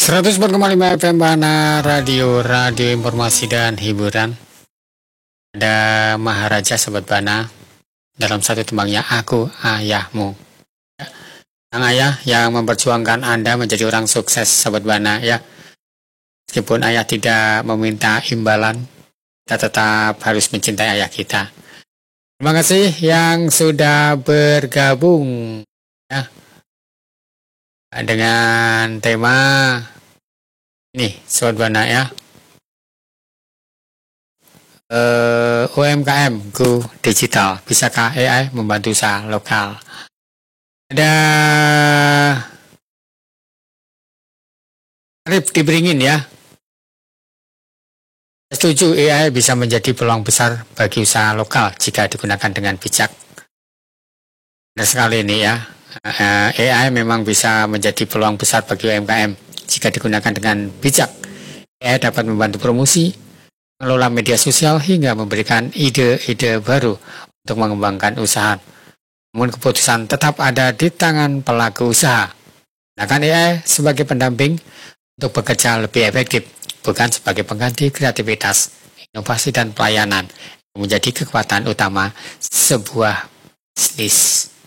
104,5 FM Bana Radio Informasi dan Hiburan. Ada Maharaja Sobat Bana dalam satu tembangnya, Aku Ayahmu. Sang ayah yang memperjuangkan Anda menjadi orang sukses Sobat Bana ya. Meskipun ayah tidak meminta imbalan, kita tetap harus mencintai ayah kita. Terima kasih yang sudah bergabung ya, dengan tema ini Sobat Bana ya, UMKM Go Digital, bisakah AI membantu usaha lokal? Ada Arif diberingin ya, setuju AI bisa menjadi peluang besar bagi usaha lokal jika digunakan dengan bijak. Benar sekali ini ya, AI memang bisa menjadi peluang besar bagi UMKM jika digunakan dengan bijak. AI dapat membantu promosi, mengelola media sosial, hingga memberikan ide-ide baru untuk mengembangkan usaha. Namun keputusan tetap ada di tangan pelaku usaha. Gunakan AI sebagai pendamping untuk bekerja lebih efektif, bukan sebagai pengganti kreativitas, inovasi dan pelayanan yang menjadi kekuatan utama sebuah bisnis.